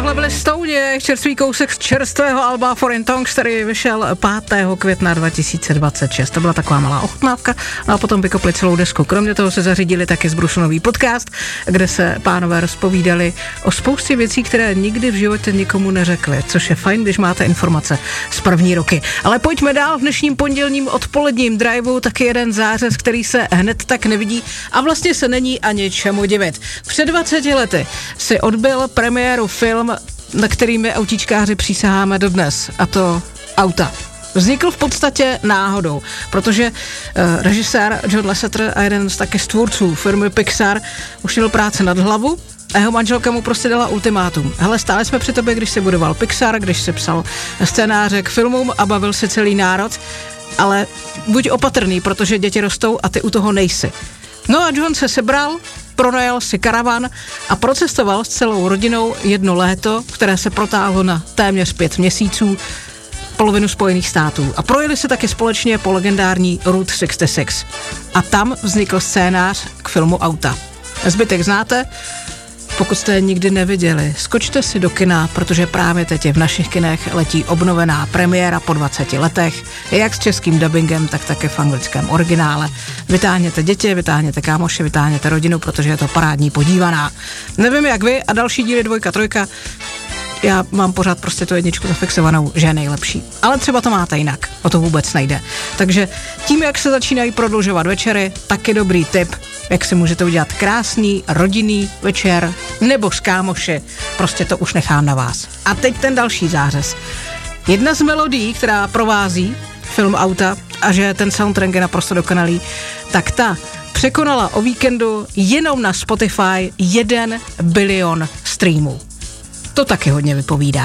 Tohle byly Stouně, čerstvý kousek z čerstvého alba Foreign Tongues, který vyšel 5. května 2026. To byla taková malá ochutnávka, no a potom vykopli celou desku. Kromě toho se zařídili taky Zbrusunový podcast, kde se pánové rozpovídali o spoustě věcí, které nikdy v životě nikomu neřekli, což je fajn, když máte informace z první roky. Ale pojďme dál, v dnešním pondělním odpoledním driveu taky jeden zářez, který se hned tak nevidí a vlastně se není ani čemu divit. Před 20 lety si odbyl premiéru film, na který my autíčkáři přísaháme dodnes, a to Auta. Vznikl v podstatě náhodou, protože režisér John Lasseter a jeden z taky z tvůrců firmy Pixar už měl práce nad hlavu a jeho manželka mu prostě dala ultimátum. Hele, stále jsme při tobě, když se budoval Pixar, když se psal scénáře k filmům a bavil se celý národ, ale buď opatrný, protože děti rostou a ty u toho nejsi. No a John se sebral, pronajal si karavan a procestoval s celou rodinou jedno léto, které se protáhlo na téměř 5 měsíců, polovinu Spojených států. A projeli se taky společně po legendární Route 66. A tam vznikl scénář k filmu Auta. Zbytek znáte? Pokud jste je nikdy neviděli, skočte si do kina, protože právě teď v našich kinech letí obnovená premiéra po 20 letech, jak s českým dubbingem, tak také v anglickém originále. Vytáhněte děti, vytáhněte kámoše, vytáhněte rodinu, protože je to parádní podívaná. Nevím jak vy a další díly 2, 3, já mám pořád prostě tu jedničku zafixovanou, že je nejlepší. Ale třeba to máte jinak, o to vůbec nejde. Takže tím, jak se začínají prodlužovat večery, taky dobrý tip, jak si můžete udělat krásný rodinný večer nebo s kámoši, prostě to už nechám na vás. A teď ten další zářez. Jedna z melodií, která provází film Auta a že ten soundtrack je naprosto dokonalý, tak ta překonala o víkendu jenom na Spotify 1 bilion streamů. To taky hodně vypovídá.